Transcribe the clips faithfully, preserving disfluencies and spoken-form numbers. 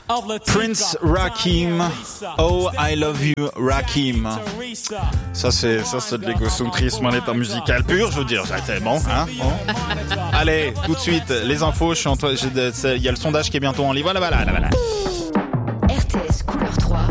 Prince Rakim, Oh I Love You Rakim. Ça c'est ça c'est de l'égocentrisme en état musical pur, je veux dire, c'était bon, hein. Bon. Allez, tout de suite, les infos, je suis en train, il y a le sondage qui est bientôt en ligne. Voilà, voilà, voilà. R T S Couleur trois.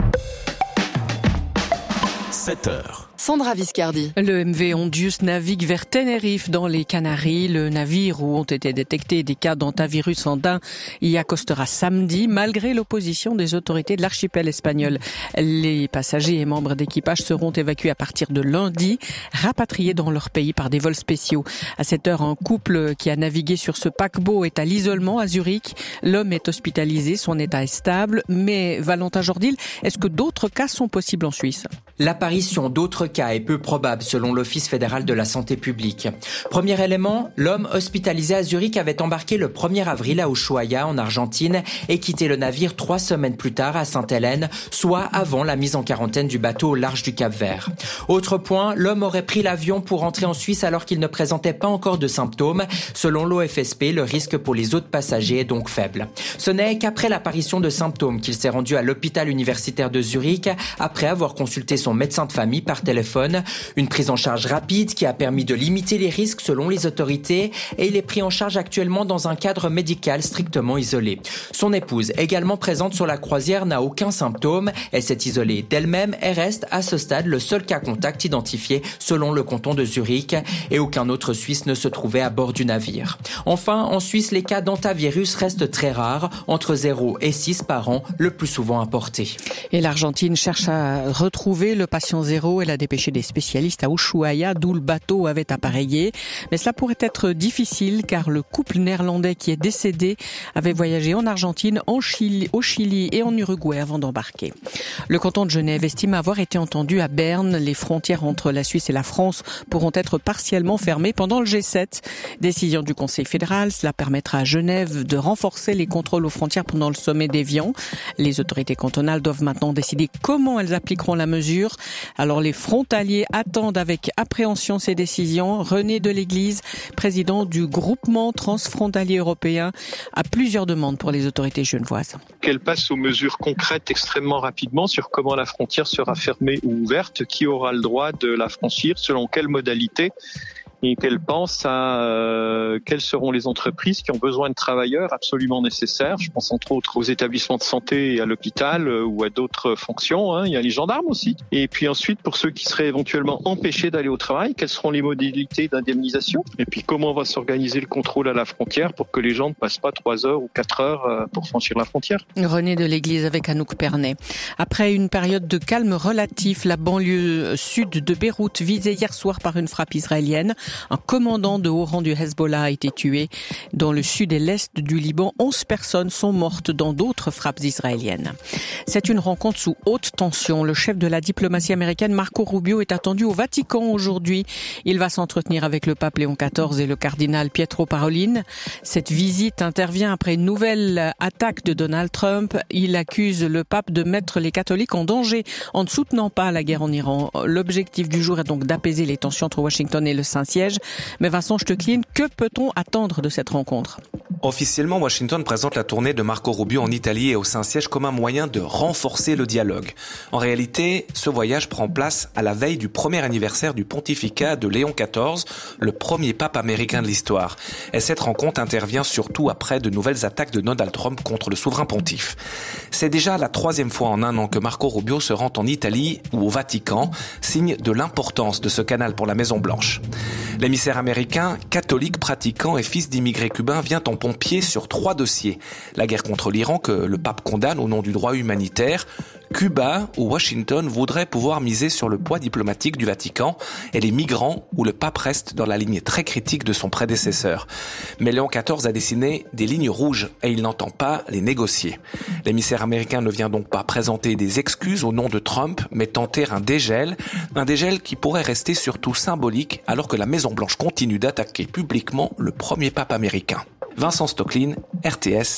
sept heures. Sandra Viscardi. Le M V Ondius navigue vers Tenerife dans les Canaries. Le navire où ont été détectés des cas d'hantavirus andin y accostera samedi malgré l'opposition des autorités de l'archipel espagnol. Les passagers et membres d'équipage seront évacués à partir de lundi, rapatriés dans leur pays par des vols spéciaux. À cette heure, un couple qui a navigué sur ce paquebot est à l'isolement à Zurich. L'homme est hospitalisé, son état est stable. Mais Valentin Jordil, est-ce que d'autres cas sont possibles en Suisse ? L'apparition d'autres cas est peu probable selon l'Office fédéral de la santé publique. Premier élément, l'homme hospitalisé à Zurich avait embarqué le premier avril à Ushuaia en Argentine et quitté le navire trois semaines plus tard à Sainte-Hélène, soit avant la mise en quarantaine du bateau au large du Cap-Vert. Autre point, l'homme aurait pris l'avion pour entrer en Suisse alors qu'il ne présentait pas encore de symptômes. Selon l'O F S P, le risque pour les autres passagers est donc faible. Ce n'est qu'après l'apparition de symptômes qu'il s'est rendu à l'hôpital universitaire de Zurich après avoir consulté son médecin de famille par téléphone. Une prise en charge rapide qui a permis de limiter les risques selon les autorités et il est pris en charge actuellement dans un cadre médical strictement isolé. Son épouse, également présente sur la croisière, n'a aucun symptôme. Elle s'est isolée d'elle-même et reste à ce stade le seul cas contact identifié selon le canton de Zurich et aucun autre Suisse ne se trouvait à bord du navire. Enfin, en Suisse, les cas d'hantavirus restent très rares, entre zéro et six par an, le plus souvent importés. Et l'Argentine cherche à retrouver le patient zéro. Elle a dépêché des spécialistes à Ushuaia, d'où le bateau avait appareillé. Mais cela pourrait être difficile car le couple néerlandais qui est décédé avait voyagé en Argentine, en Chili, au Chili et en Uruguay avant d'embarquer. Le canton de Genève estime avoir été entendu à Berne. Les frontières entre la Suisse et la France pourront être partiellement fermées pendant le G sept. Décision du Conseil fédéral, cela permettra à Genève de renforcer les contrôles aux frontières pendant le sommet d'Évian. Les autorités cantonales doivent maintenant décider comment elles appliqueront la mesure. Alors les frontaliers attendent avec appréhension ces décisions. René Deléglise, président du groupement transfrontalier européen, a plusieurs demandes pour les autorités genevoises. Qu'elle passe aux mesures concrètes extrêmement rapidement sur comment la frontière sera fermée ou ouverte, qui aura le droit de la franchir, selon quelle modalité. Et qu'elle pense à euh, quelles seront les entreprises qui ont besoin de travailleurs absolument nécessaires. Je pense entre autres aux établissements de santé et à l'hôpital euh, ou à d'autres fonctions. Hein. Il y a les gendarmes aussi. Et puis ensuite, pour ceux qui seraient éventuellement empêchés d'aller au travail, quelles seront les modalités d'indemnisation ? Et puis comment va s'organiser le contrôle à la frontière pour que les gens ne passent pas trois heures ou quatre heures euh, pour franchir la frontière ? René Deléglise avec Anouk Pernet. Après une période de calme relatif, la banlieue sud de Beyrouth visée hier soir par une frappe israélienne. Un commandant de haut rang du Hezbollah a été tué. Dans le sud et l'est du Liban, onze personnes sont mortes dans d'autres frappes israéliennes. C'est une rencontre sous haute tension. Le chef de la diplomatie américaine, Marco Rubio, est attendu au Vatican aujourd'hui. Il va s'entretenir avec le pape Léon quatorze et le cardinal Pietro Parolin. Cette visite intervient après une nouvelle attaque de Donald Trump. Il accuse le pape de mettre les catholiques en danger en ne soutenant pas la guerre en Iran. L'objectif du jour est donc d'apaiser les tensions entre Washington et le Saint-Siège. Mais Vincent Stecklin, que peut-on attendre de cette rencontre ? Officiellement, Washington présente la tournée de Marco Rubio en Italie et au Saint-Siège comme un moyen de renforcer le dialogue. En réalité, ce voyage prend place à la veille du premier anniversaire du pontificat de Léon quatorze, le premier pape américain de l'histoire. Et cette rencontre intervient surtout après de nouvelles attaques de Donald Trump contre le souverain pontife. C'est déjà la troisième fois en un an que Marco Rubio se rend en Italie ou au Vatican, signe de l'importance de ce canal pour la Maison-Blanche. L'émissaire américain, catholique, pratiquant et fils d'immigrés cubains, vient en pompier sur trois dossiers. La guerre contre l'Iran que le pape condamne au nom du droit humanitaire, Cuba, où Washington voudrait pouvoir miser sur le poids diplomatique du Vatican, et les migrants, où le pape reste dans la ligne très critique de son prédécesseur. Mais Léon quatorze a dessiné des lignes rouges et il n'entend pas les négocier. L'émissaire américain ne vient donc pas présenter des excuses au nom de Trump, mais tenter un dégel, un dégel qui pourrait rester surtout symbolique alors que la Maison-Blanche continue d'attaquer publiquement le premier pape américain. Vincent Stecklin, R T S,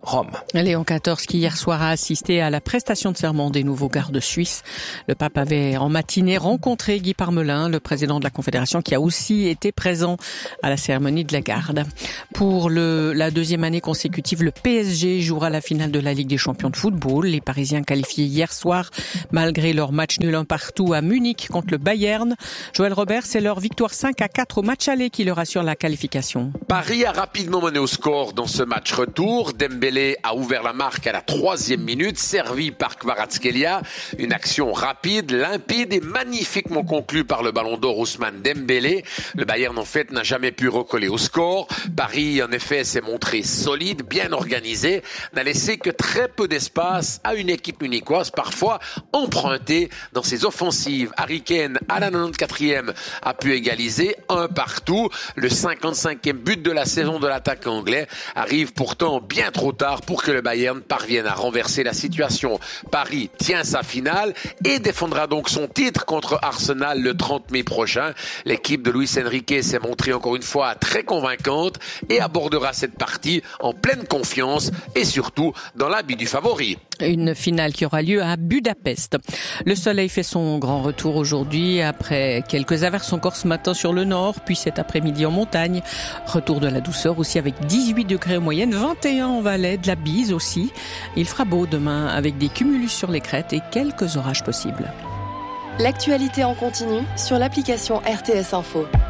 Rome. Léon quatorze qui hier soir a assisté à la prestation de serment des nouveaux gardes suisses. Le pape avait en matinée rencontré Guy Parmelin, le président de la Confédération, qui a aussi été présent à la cérémonie de la garde. Pour le, la deuxième année consécutive, le P S G jouera la finale de la Ligue des champions de football. Les Parisiens qualifiés hier soir, malgré leur match nul un partout à Munich contre le Bayern. Joël Robert, c'est leur victoire cinq à quatre au match aller qui leur assure la qualification. Paris a rapidement mené au score dans ce match retour. Dembélé a ouvert la marque à la troisième minute, servi par Kvaratskhelia. Une action rapide, limpide et magnifiquement conclue par le ballon d'or Ousmane Dembélé. Le Bayern, en fait, n'a jamais pu recoller au score. Paris, en effet, s'est montré solide, bien organisé, n'a laissé que très peu d'espace à une équipe munichoise, parfois empruntée dans ses offensives. Harry Kane, à la quatre-vingt-quatrième, a pu égaliser un partout. Le cinquante-cinquième but de la saison de l'attaque anglais arrive pourtant bien trop tard pour que le Bayern parvienne à renverser la situation. Paris tient sa finale et défendra donc son titre contre Arsenal le trente mai prochain. L'équipe de Luis Enrique s'est montrée encore une fois très convaincante et abordera cette partie en pleine confiance et surtout dans l'habit du favori. Une finale qui aura lieu à Budapest. Le soleil fait son grand retour aujourd'hui après quelques averses encore ce matin sur le nord, puis cet après-midi en montagne. Retour de la douceur aussi avec dix-huit degrés en moyenne, vingt et un en Valais, de la bise aussi. Il fera beau demain avec des cumulus sur les crêtes et quelques orages possibles. L'actualité en continu sur l'application R T S Info.